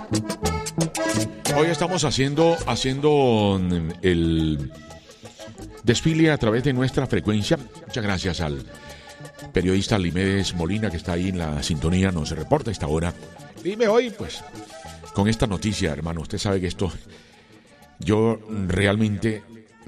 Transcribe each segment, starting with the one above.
Hoy estamos haciendo el desfile a través de nuestra frecuencia. Muchas gracias al periodista Limedes Molina, que está ahí en la sintonía, nos reporta a esta hora. Dime hoy, pues, con esta noticia, hermano, usted sabe que esto, yo realmente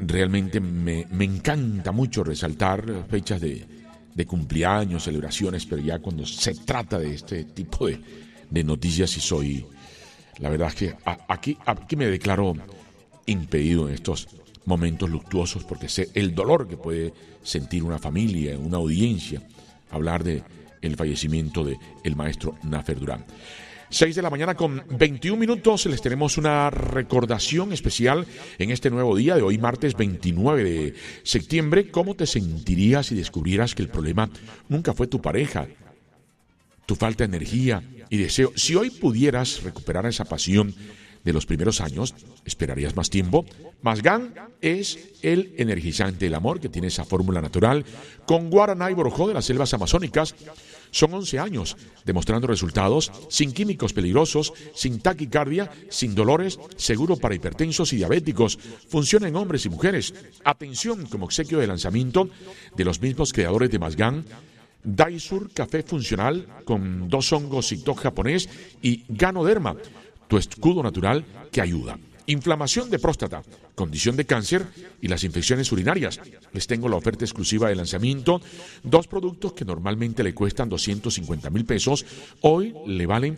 me encanta mucho resaltar fechas de cumpleaños, celebraciones, pero ya cuando se trata de este tipo de noticias, sí soy, la verdad es que aquí me declaro impedido en estos momentos luctuosos, porque sé el dolor que puede sentir una familia, una audiencia, hablar de el fallecimiento del maestro Nafer Durán. 6 de la mañana con 21 minutos, les tenemos una recordación especial en este nuevo día de hoy, martes 29 de septiembre. ¿Cómo te sentirías si descubrieras que el problema nunca fue tu pareja, tu falta de energía y deseo? Si hoy pudieras recuperar esa pasión de los primeros años, ¿esperarías más tiempo? Masgan es el energizante del amor que tiene esa fórmula natural con guaraná y borojó de las selvas amazónicas. Son 11 años demostrando resultados sin químicos peligrosos, sin taquicardia, sin dolores, seguro para hipertensos y diabéticos. Funciona en hombres y mujeres. Atención, como obsequio de lanzamiento de los mismos creadores de Masgan, Daisur Café Funcional con 2 hongos Citó japonés y Ganoderma, tu escudo natural que ayuda. Inflamación de próstata, condición de cáncer y las infecciones urinarias. Les tengo la oferta exclusiva de lanzamiento. 2 productos que normalmente le cuestan 250,000 pesos, hoy le valen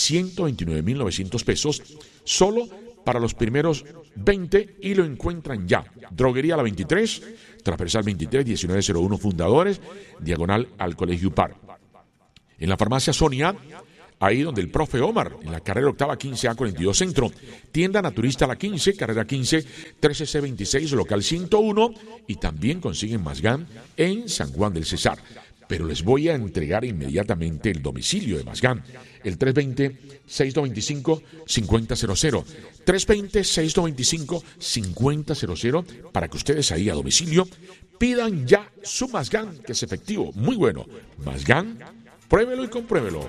129,900 pesos, solo para los primeros 20 y lo encuentran ya. Droguería La 23, Transversal 23, 1901 Fundadores, diagonal al Colegio Par. En la farmacia Sonia, ahí donde el profe Omar, en la carrera octava 15A 42 Centro. Tienda Naturista La 15, carrera 15, 13C26, local 101. Y también consiguen Masgan en San Juan del Cesar. Pero les voy a entregar inmediatamente el domicilio de Masgan. El 320-695-5000. 320-695-5000 para que ustedes ahí a domicilio pidan ya su Masgan, que es efectivo, muy bueno. Masgan, pruébelo y compruébelo.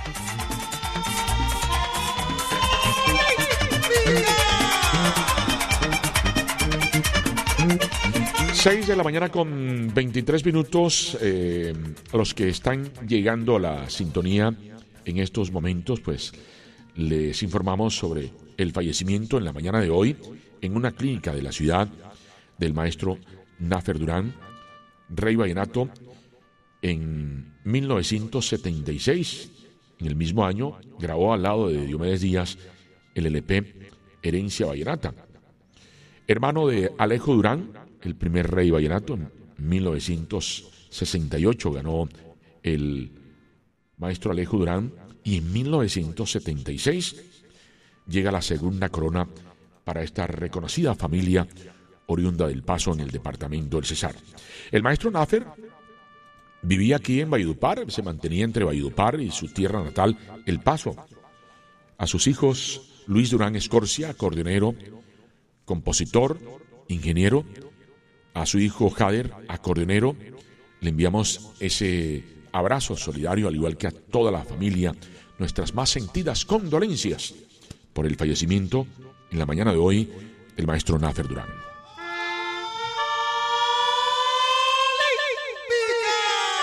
6 de la mañana con 23 minutos. A los que están llegando a la sintonía en estos momentos, pues les informamos sobre el fallecimiento en la mañana de hoy en una clínica de la ciudad del maestro Nafer Durán, rey vallenato. En 1976, en el mismo año, grabó al lado de Diomedes Díaz el LP Herencia Vallenata. Hermano de Alejo Durán, el primer rey vallenato, en 1968 ganó el maestro Alejo Durán y en 1976 llega la segunda corona para esta reconocida familia oriunda del Paso en el departamento del Cesar. El maestro Nafer vivía aquí en Valledupar, se mantenía entre Valledupar y su tierra natal, El Paso. A sus hijos, Luis Durán Escorcia, acordeonero, compositor, ingeniero. A su hijo Jader, acordeonero, le enviamos ese abrazo solidario, al igual que a toda la familia, nuestras más sentidas condolencias por el fallecimiento en la mañana de hoy del maestro Nafer Durán.